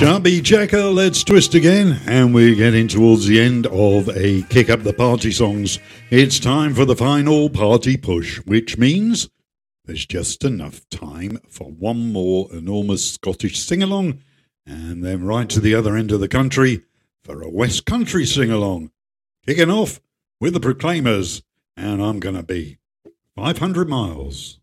Chubby Checker, let's twist again, and we're getting towards the end of a Kick Up the Party songs. It's time for the final party push, which means there's just enough time for one more enormous Scottish sing-along, and then right to the other end of the country for a West Country sing-along. Kicking off with the Proclaimers, and I'm going to be 500 miles.